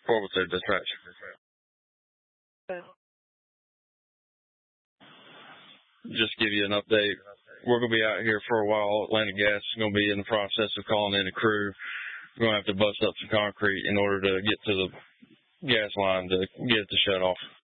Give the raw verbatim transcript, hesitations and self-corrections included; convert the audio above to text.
What was their dispatch? Just give you an update. We're going to be out here for a while. Atlantic Gas is going to be in the process of calling in a crew. We're going to have to bust up some concrete in order to get to the gas line to get it to shut off.